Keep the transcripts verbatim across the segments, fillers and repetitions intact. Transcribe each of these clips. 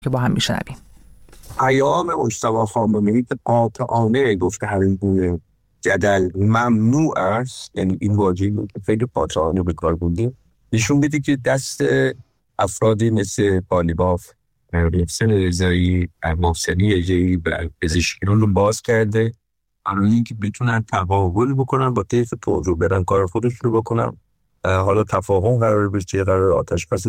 که با هم میشنویم. پیام مجتبی خامنه‌ای که قاطعانه گفته همین گونه جدل ممنوع است، یعنی این واژه‌ای که خیلی قاطعانه به کار برده، نشون میده که دست افرادی مثل قالیباف، محسن رضایی، محسنی اژه‌ای و پزشکیان رو باز کرده برای اینکه بتونن تقابل بکنن با طیف توجه، برن کار خودشون رو بکنن. حالا تفاهم قرار بشه، قرار آتش بس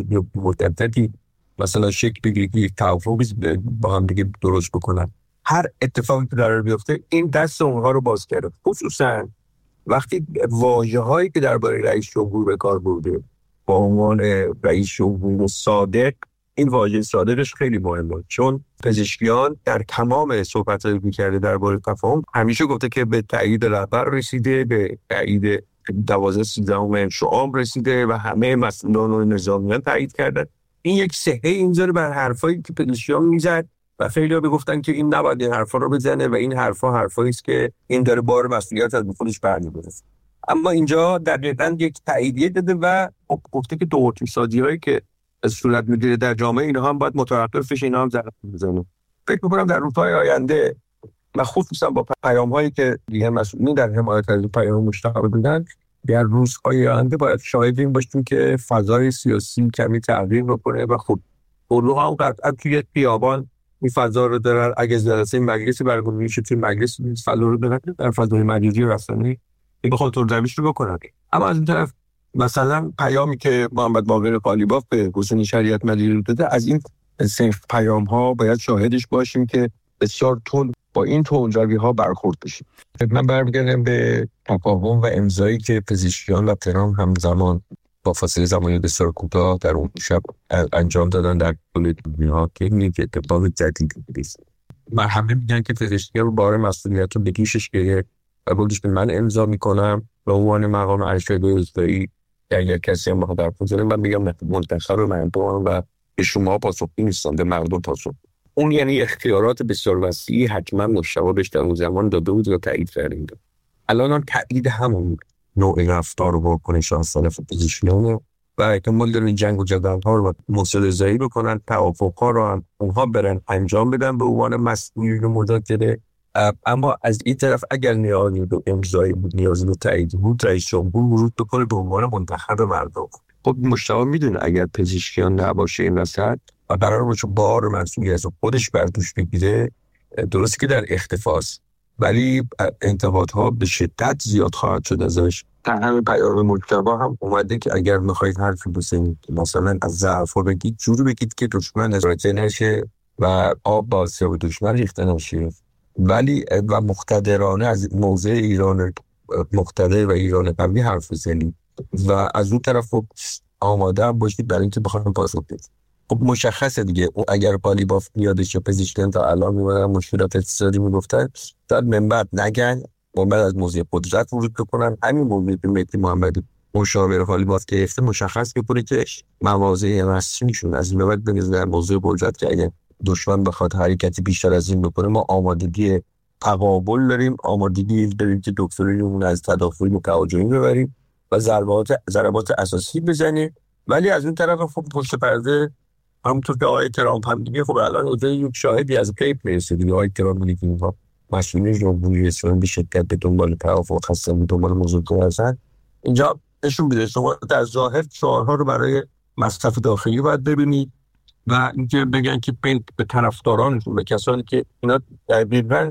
مدتی مثلا شکل بگیره که یک توافقی با هم دیگه درست بکنن. هر اتفاقی که قرار بیفته این دست اونها رو باز کرده، خصوصا وقتی واژه‌هایی که درباره رئیس جمهور به کار برده با عنوان رئیس جمهور صادق، این واژه صادقش خیلی مهمه، چون پزشکیان در تمام صحبت‌هایی که کرده درباره تفاهم همیشه گفته که به تایید رهبر رسیده، به تایید دوازده سیزدهم شعام رسیده و همه مسئولان و نظامیان تایید کردن. این یک صحه اینجوری بر حرفایی که پزشکیان میزد و خیلی‌ها میگفتن که این نباید این حرفا رو بزنه و این حرفا حرفایی است که این داره بار مسئولیت از خودش برمی‌داره. اما اینجا دقیقاً یک تاییدیه داده و گفته که دو اقتصادیایی که از صورت میگیره در جامعه اینها هم باید متوقف بشه، اینا هم ضرر بزنه. فکر می‌کنم در روزهای آینده و خصوصا با پیام‌هایی که دیگه مسئولین در حمایت از پیام مشتاق بودن، در روزهای آینده باید شاهد این باشیم که فضای سیاسی کمی تغییر بکنه و خود گروه‌ها هم قطعا توی خیابان این فضا رو دارن. اگه جلسه مجلسی برگزار میشه توی مجلس فضا رو دارن، در فضای مجازی و رسانه‌ای بخواد ترجمه‌اش رو بکنن. اما از این طرف مثلا پیامی که محمد باقر قالیباف به حسین شریعت مدیری داده، از این صنف پیام‌ها باید شاهدش باشیم که بسیار تند با این تندروی‌ها برخورد بشیم. من برمیگردم به تفاهم و امضایی که پزشکیان و ترامپ همزمان با فاصله زمانی بسیار کوتاه در اون شب انجام دادن در کل دنیا که این اتفاق جدیدی نیست. من همه میگن که پزشکیان رو بار مسئولیت رو به دوشش گرفت و گفتش که من امضا میکنم به عنوان مقام ارشد روستایی، اگر کسی هم بخواد حرف بزنه من میگم نه، منتخب مردم و به شما پاسخگوی نیستن، به مردم پاسخ. اون یعنی اختیارات بسیار وسیعی حتما مشابه بهش در اون زمان داده بود و تایید کرده. الان هم تایید همون نوع رفتار و واکنش از طرف پزشکیان و احتمال داره جنگ و جدل ها رو مصادره زایی بکنن، توافق ها رو هم اونها برن انجام بدن به عنوان مسئولین مذاکره. اما از این طرف اگر نیازی به امضای بود، نیازی به تایید بود، رئیس جمهور ورود بکنه به عنوان منتخب مردم. خب مشتاق میدونه اگر پزشکیان نباشه این وسط و قرار باشه بار مسئولیت رو خودش بر دوش بگیره، درسته که در اختفاست ولی انتقادها به شدت زیاد خواهد شد ازش. در همین پیام مجتبی هم اومده که اگر میخواید حرفی بزنید مثلا از ضعف بگید، جوری بگید که دشمن ازراجه نشه و آب با سیاب دشمن ریخته نشه، ولی و مقتدرانه از موضع ایران مقتدر و ایران قوی حرف بزنید و از اون طرف آماده هم باشید برای اینکه بخواید پاسخ بدید. خب مشخصه دیگه اون اگر قالیباف یادش یا پزشکیان تا الان میمونن مشکلات اقتصادی میگفتن، تا منبع نگن و بعد از موضوع قدرت ورود بکنن. همین موضوعی که مهدی محمدی مشاور قالیباف گرفته مشخص میکنه که مواضع رسمیشون از این به بعد بنظر در موضوع قدرت که اگه دشمن بخواد حرکتی بیشتر از این بکنه ما آمادگی تقابل داریم، آمادگی داریم که دکتریمون از تدافعی متوجهی ببریم و ضربات ضربات اساسی بزنیم. ولی از اون طرف خب پشت پرده همونطور که آقای ترامپ هم دیگه خب الان اوضاع یک شاهدی از غیب میرسه دیگه. آقای ترامپ میگه اینها مسئولین جمهوری اسلامی به شدت به دنبال توافق هستن، به دنبال مذاکره هستن. اینجا نشون میده شما در ظاهر شعارها رو برای مصرف داخلی باید ببینید و اینکه بگن که به طرفدارانشون، به کسانی که اینا دقیقاً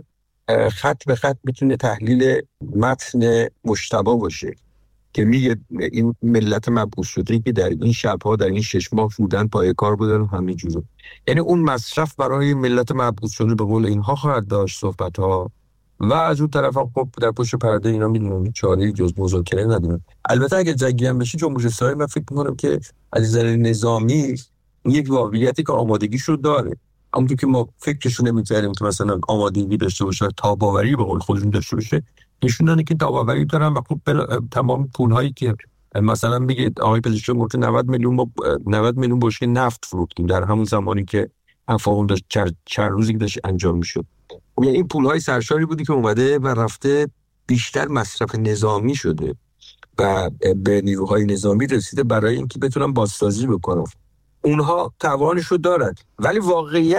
خط به خط میتونه تحلیل متن مجتبی باشه که میگه این ملت مبعوث شده که در این شب‌ها در این شش ماه بودن پای کار بودن همین جوره، یعنی اون مصرف برای ملت مبعوث شده به قول اینها خواهد داشت صحبت‌ها و از اون طرف هم خب در پشت پرده اینا میدونن چاره‌ای جز مذاکره ندارن. البته اگه جنگی هم بشه جنبش اسلامی من فکر می‌کنم که از نظر نظامی یک واقعیتی که آمادگیشو داره، همونطور که ما فکرشو نمی‌کردیم که مثلا آمادگی داشته باشه، تاباوری به قول خودشون داشته باشه، نشون داده که تاباوری دارن و خب تمام پول‌هایی که مثلا میگه آقای پزشکیان گفته نود میلیون ما نود میلیون بشکه نفت فروختیم در همون زمانی که تفاهم داشت چند چند روزی داشت انجام میشد. یعنی این پول‌های سرشاری بودی که اومده و رفته بیشتر مصرف نظامی شده و به نیروهای نظامی رسیده برای اینکه بتونن بازسازی بکنن. اونها توانش رو دارد، ولی واقعیت